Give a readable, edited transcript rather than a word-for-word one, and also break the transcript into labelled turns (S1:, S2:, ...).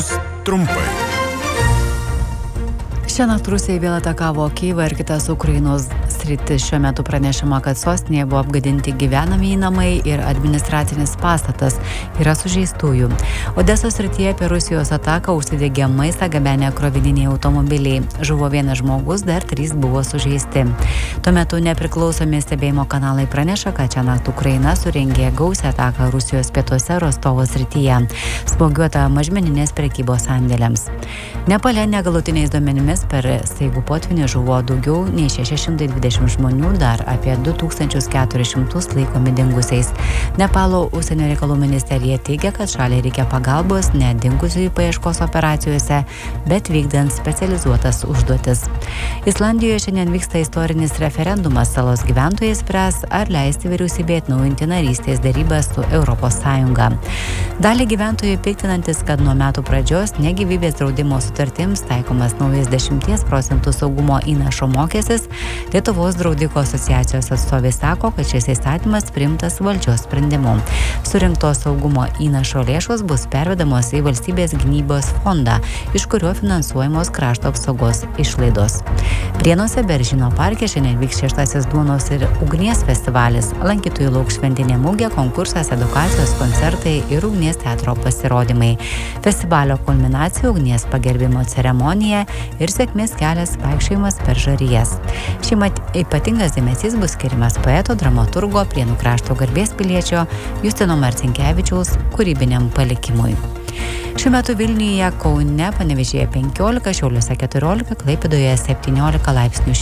S1: Žinios trumpai.
S2: Šiąnakt Rusija vėl atakavo Kyivą ir kitas Ukrainos sritis. Šiuo metu pranešama, kad sostinėje buvo apgadinti gyvenamieji namai ir administracinis pastatas. Yra sužeistųjų. Odesos srityje per Rusijos ataką užsidegė maistą gabenę krovininiai automobiliai. Žuvo vienas žmogus, dar 3 buvo sužeisti. Tuo metu nepriklausomi stebėjimo kanalai praneša, kad šiąnakt Ukraina surengė gausią ataką Rusijos pietuose Rostovo srityje. Smūgiuota mažmeninės prekybos sandėliams. Nepale negalutiniais duomenimis per staigų potvynį žuvo daugiau nei 620 žmonių, dar apie 2400 laikomi dingusiais. Nepalo užsienio reikalų ministerija teigia, kad šaliai reikia pagalbos ne dingusiųjų paieškos operacijose, bet vykdant specializuotas užduotis. Islandijoje šiandien vyksta istorinis referendumas. Salos gyventojai spręs, ar leisti vyriausybei atnaujinti narystės derybas su Europos Sąjunga. Dalį gyventojų piktinantis, kad nuo metų pradžios negyvybės draudimo sutartims taikomas naujas 10% saugumo įnašo mokestis, Lietuvos draudiko asociacijos atstovai sako, kad šis įstatymas priimtas valdžios sprendimu. Surinktos saugumo įnašo lėšos bus pervedamos į valstybės gynybos fondą, iš kurio finansuojamos krašto apsaugos išlaidos. Prienuose Beržino parke šiandien vyks 6. duonos ir ugnies festivalis. Lankytojų lauks šventinė mugė, konkursas, edukacijos, koncertai ir ugnies teatro pasirodymai. Festivalio kulminacija ugnies pagerbimo ceremonija ir sėkmės kelias vaikščiojimas per žarijas. Šiemet ypatingas dėmesys bus skiriamas poeto, dramaturgo, Prienų krašto garbės piliečio Justino Marcinkevičiaus kūrybiniam palikimui. Šiuo metu Vilniuje, Kaune, Panevėžyje 15, Šiauliuose 14, Klaipėdoje 17 laipsnių